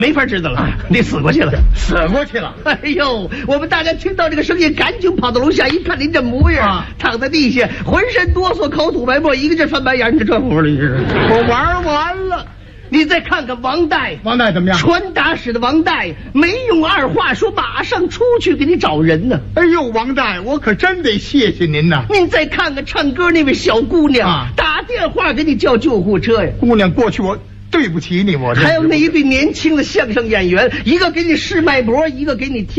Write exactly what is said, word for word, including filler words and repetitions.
没法知道了，你死过去了， 死过去了。 哎呦，我们大家听到这个声音，赶紧跑到楼下，一看您这模样，啊、躺在地下，浑身哆嗦，口吐白沫，一个劲翻白眼，你这这活了，你是？ 我玩完了。 你再看看王大爷， 王大爷怎么样？ 传达室的王大爷，没用二话说，马上出去给你找人呢。 哎呦，王大爷，我可真得谢谢您呐！ 您再看看唱歌那位小姑娘，啊、打电话给你叫救护车呀。 姑娘，过去我对不起你，我还有那一对年轻的相声演员，一个给你试脉搏，一个给你听。